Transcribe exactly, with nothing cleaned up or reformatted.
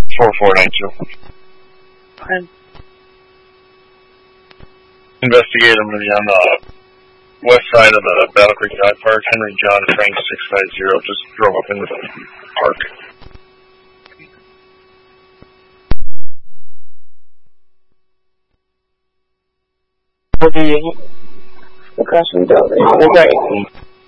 four four nine two. Okay. Investigate, I'm going to be on the west side of the Battle Creek Dog Park. Henry John Frank six five zero just drove up into the park. Across from the building. Right.